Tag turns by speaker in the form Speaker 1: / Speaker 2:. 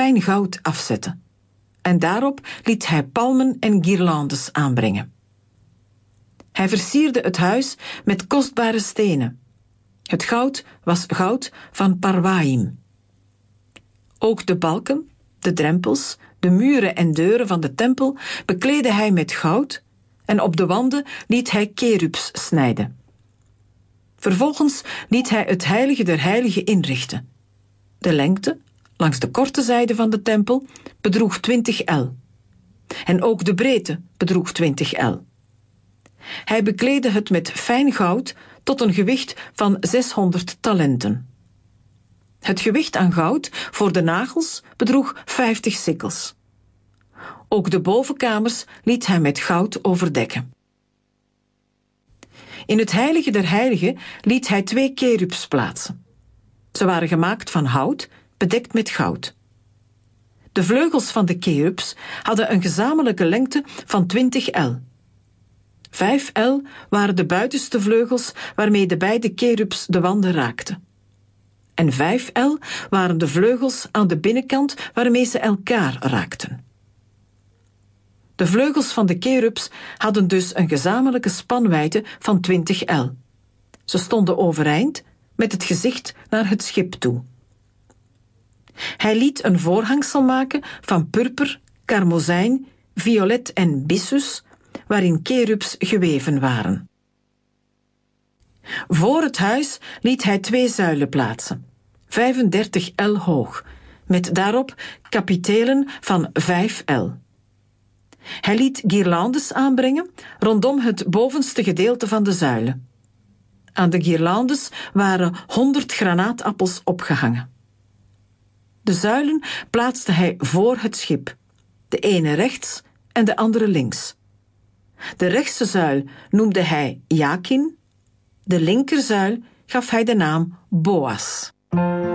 Speaker 1: fijn goud afzetten. En daarop liet hij palmen en guirlandes aanbrengen. Hij versierde het huis met kostbare stenen. Het goud was goud van Parwaim. Ook de balken, de drempels, de muren en deuren van de tempel bekleedde hij met goud en op de wanden liet hij kerubs snijden. Vervolgens liet hij het heilige der heiligen inrichten. De lengte, langs de korte zijde van de tempel, bedroeg 20 el. En ook de breedte bedroeg 20 el. Hij bekleedde het met fijn goud tot een gewicht van 600 talenten. Het gewicht aan goud voor de nagels bedroeg 50 sikkels. Ook de bovenkamers liet hij met goud overdekken. In het heilige der heiligen liet hij 2 kerubs plaatsen. Ze waren gemaakt van hout, bedekt met goud. De vleugels van de kerubs hadden een gezamenlijke lengte van 20 el. 5 el waren de buitenste vleugels waarmee de beide kerubs de wanden raakten. En 5 el waren de vleugels aan de binnenkant waarmee ze elkaar raakten. De vleugels van de kerubs hadden dus een gezamenlijke spanwijdte van 20 el. Ze stonden overeind met het gezicht naar het schip toe. Hij liet een voorhangsel maken van purper, karmozijn, violet en byssus, waarin kerubs geweven waren. Voor het huis liet hij 2 zuilen plaatsen, 35 el hoog, met daarop kapitelen van 5 el. Hij liet guirlandes aanbrengen rondom het bovenste gedeelte van de zuilen. Aan de guirlandes waren 100 granaatappels opgehangen. De zuilen plaatste hij voor het schip, de ene rechts en de andere links. De rechtse zuil noemde hij Jakin, de linkerzuil gaf hij de naam Boas.